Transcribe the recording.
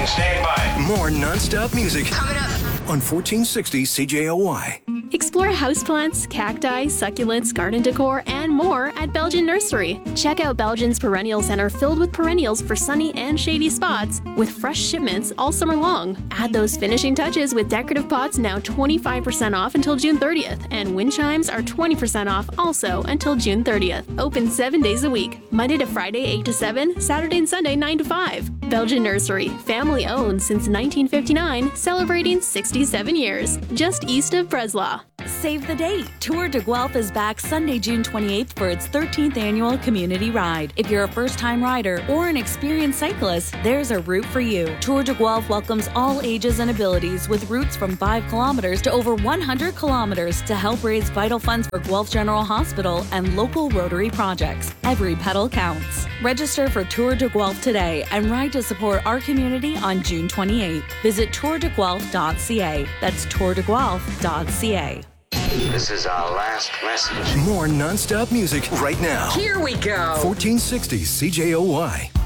stand by. More non-stop music Coming up on 1460 CJOY. Explore houseplants, cacti, succulents, garden decor, and more at Belgian Nursery. Check out Belgian's Perennial Center filled with perennials for sunny and shady spots with fresh shipments all summer long. Add those finishing touches with decorative pots now 25% off until June 30th, and wind chimes are 20% off also until June 30th. Open 7 days a week, Monday to Friday 8 to 7, Saturday and Sunday 9 to 5. Belgian Nursery, family owned since 1959, celebrating 67 years, just east of Breslau. Save the date. Tour de Guelph is back Sunday, June 28th for its 13th annual community ride. If you're a first-time rider or an experienced cyclist, there's a route for you. Tour de Guelph welcomes all ages and abilities with routes from 5 kilometers to over 100 kilometers to help raise vital funds for Guelph General Hospital and local Rotary projects. Every pedal counts. Register for Tour de Guelph today and ride to support our community on June 28th. Visit tourdeguelph.ca. That's tourdeguelph.ca. This is our last message. More non-stop music right now. Here we go. 1460 CJOY.